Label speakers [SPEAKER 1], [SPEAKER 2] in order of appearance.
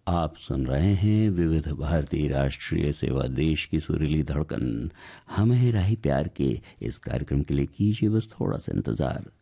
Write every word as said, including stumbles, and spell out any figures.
[SPEAKER 1] आप सुन रहे हैं विविध भारती राष्ट्रीय सेवा, देश की सुरीली धड़कन। हमें राही प्यार के इस कार्यक्रम के लिए कीजिए बस थोड़ा सा इंतजार।